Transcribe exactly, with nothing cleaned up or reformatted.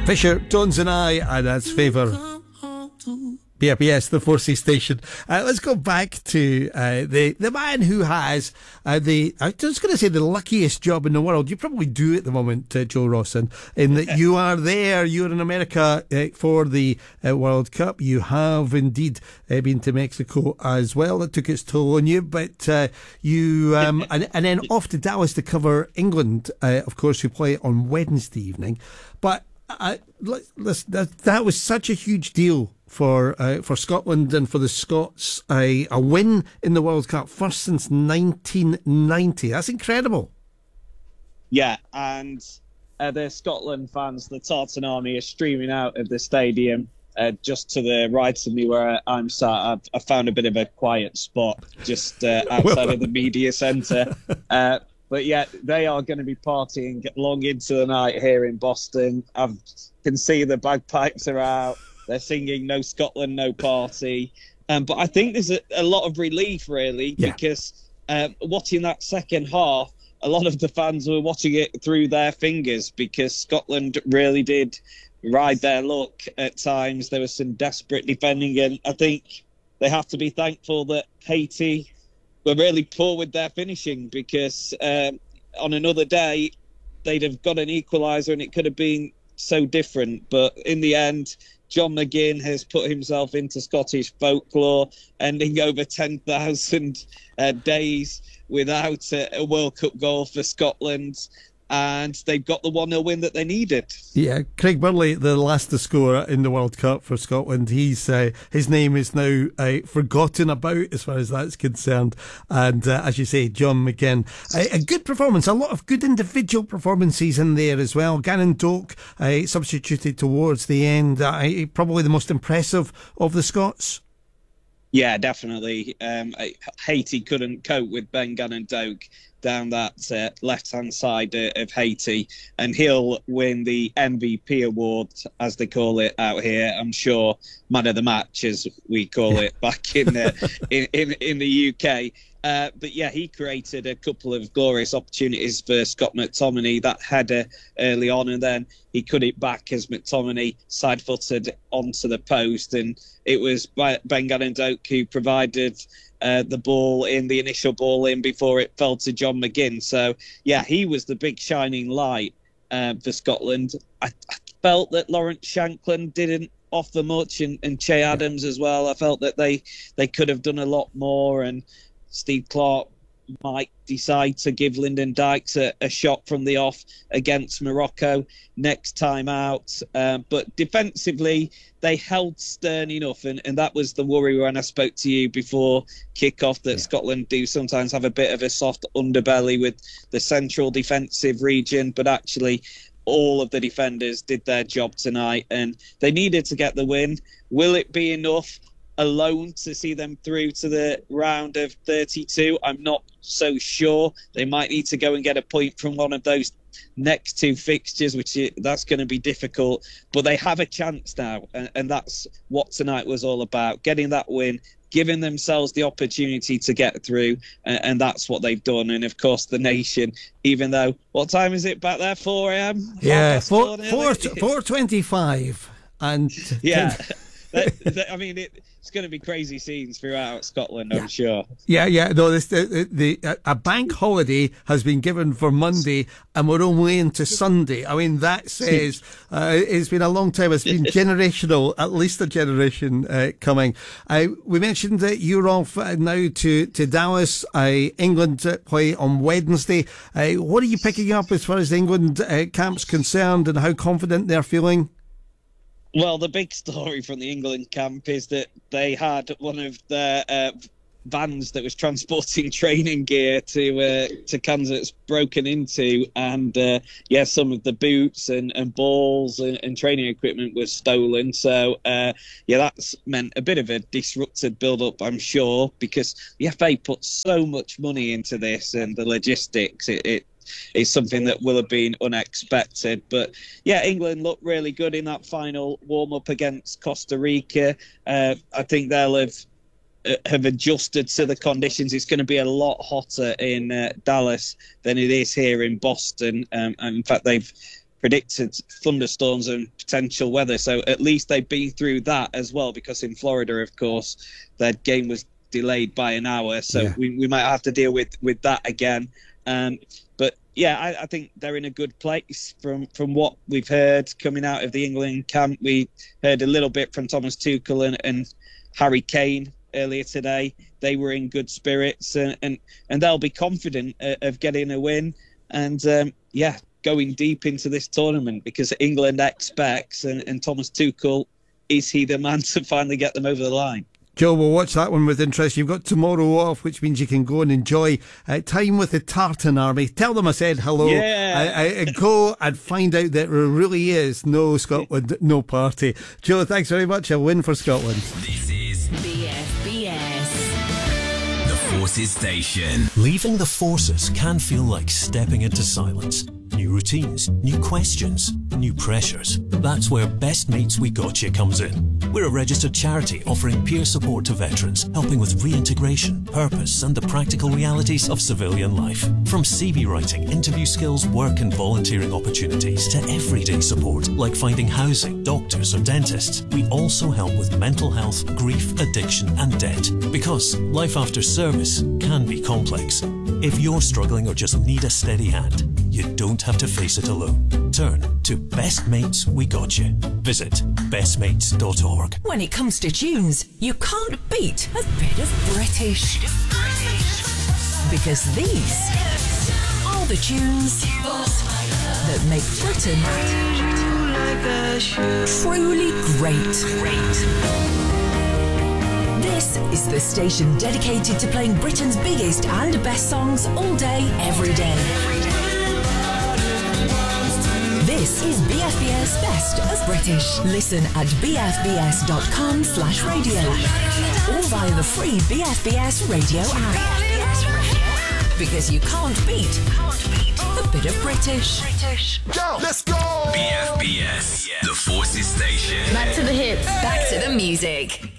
Fisher, Tones and I, and that's Favour. B R P S, the four C station. Uh, let's go back to uh, the the man who has uh, the, I was going to say the luckiest job in the world. You probably do at the moment, uh, Joe Rawson, in that you are there, you're in America uh, for the uh, World Cup. You have indeed uh, been to Mexico as well. That took its toll on you, but uh, you, um, and, and then off to Dallas to cover England, uh, of course, who play on Wednesday evening. But uh, listen, that, that was such a huge deal for uh, for Scotland and for the Scots. A, a win in the World Cup, first since nineteen ninety. That's incredible. Yeah, and uh, the Scotland fans, the Tartan Army, are streaming out of the stadium. Uh, just to the right of me where I'm sat, I've, I found a bit of a quiet spot just uh, outside of the media centre. Uh, but yeah, they are going to be partying long into the night here in Boston. I can see the bagpipes are out. They're singing "No Scotland, No Party," um, but I think there's a, a lot of relief, really, yeah. because uh, watching that second half, a lot of the fans were watching it through their fingers because Scotland really did ride their luck at times. There was some desperate defending, and I think they have to be thankful that Haiti were really poor with their finishing because um, on another day they'd have got an equaliser and it could have been so different. But in the end, John McGinn has put himself into Scottish folklore, ending over ten thousand uh, days without a, a World Cup goal for Scotland. And they've got the one nil win that they needed. Yeah, Craig Burley, the last to score in the World Cup for Scotland, he's uh, his name is now uh, forgotten about as far as that's concerned. And uh, as you say, John McGinn, a, a good performance, a lot of good individual performances in there as well. Gannon Doak uh, substituted towards the end, uh, probably the most impressive of the Scots. Yeah, definitely. Um, Haiti couldn't cope with Ben Gannon Doak down that uh, left-hand side uh, of Haiti, and he'll win the M V P award, as they call it out here. I'm sure man of the match, as we call it back in, uh, in, in in the U K. Uh, but yeah, he created a couple of glorious opportunities for Scott McTominay, that header early on, and then he cut it back as McTominay side-footed onto the post, and it was Ben Gannon Doak who provided uh, the ball in, the initial ball in, before it fell to John McGinn. So yeah, he was the big shining light uh, for Scotland. I, I felt that Lawrence Shankland didn't offer much, and, and Che Adams as well. I felt that they, they could have done a lot more, and Steve Clarke might decide to give Lyndon Dykes a, a shot from the off against Morocco next time out. Um, but defensively, they held stern enough, and, and that was the worry when I spoke to you before kick-off, that yeah. Scotland do sometimes have a bit of a soft underbelly with the central defensive region, but actually all of the defenders did their job tonight, and they needed to get the win. Will it be enough alone to see them through to the round of thirty-two? I'm not so sure. They might need to go and get a point from one of those next two fixtures, which is, that's going to be difficult, but they have a chance now, and, and that's what tonight was all about, getting that win, giving themselves the opportunity to get through, and, and that's what they've done. And of course the nation, even though, what time is it back there, four a.m? Yeah, four, four, four twenty-five, and yeah that, that, I mean it, it's going to be crazy scenes throughout Scotland, I'm yeah. sure. Yeah, yeah. No, this, the, the, the a bank holiday has been given for Monday, and we're only into Sunday. I mean, that says uh, it's been a long time. It's been generational, at least a generation uh, coming. Uh, we mentioned that you're off now to to Dallas. Uh, England play on Wednesday. Uh, what are you picking up as far as the England uh, camp's concerned, and how confident they're feeling? Well, the big story from the England camp is that they had one of their uh, vans that was transporting training gear to uh, to Kansas broken into, and uh, yeah, some of the boots and, and balls and, and training equipment was stolen. So uh, yeah, that's meant a bit of a disrupted build-up, I'm sure, because the F A put so much money into this, and the logistics, it, it is something that will have been unexpected. But yeah, England looked really good in that final warm-up against Costa Rica. Uh, I think they'll have have adjusted to the conditions. It's going to be a lot hotter in uh, Dallas than it is here in Boston. Um, and in fact, they've predicted thunderstorms and potential weather. So at least they've been through that as well, because in Florida, of course, their game was delayed by an hour. So yeah. we, we might have to deal with, with that again. Um, but yeah, I, I think they're in a good place from, from what we've heard coming out of the England camp. We heard a little bit from Thomas Tuchel and, and Harry Kane earlier today. They were in good spirits, and, and, and they'll be confident uh, of getting a win. And um, yeah, going deep into this tournament, because England expects, and, and Thomas Tuchel, is he the man to finally get them over the line? Joe, we'll watch that one with interest. You've got tomorrow off, which means you can go and enjoy uh, time with the Tartan Army. Tell them I said hello. Yeah. I, I, go and find out that there really is no Scotland, no party. Joe, thanks very much. A win for Scotland. This is B F B S, the Forces Station. Leaving the Forces can feel like stepping into silence. New routines, new questions, new pressures. That's where Best Mates We Gotcha comes in. We're a registered charity offering peer support to veterans, helping with reintegration, purpose and the practical realities of civilian life. From C V writing, interview skills, work and volunteering opportunities to everyday support like finding housing, doctors or dentists. We also help with mental health, grief, addiction and debt. Because life after service can be complex. If you're struggling or just need a steady hand, you don't have to face it alone. Turn to Best Mates We Gotcha. Visit best mates dot org. When it comes to tunes, you can't beat a bit of British. Because these are the tunes that make Britain truly great. This is the station dedicated to playing Britain's biggest and best songs all day, every day. This is B F B S Best of British. Listen at b f b s dot com slash radio or via the free B F B S radio app. Because you can't beat a bit of British. Go, let's go! B F B S, the Forces Station. Back to the hits. Back to the music.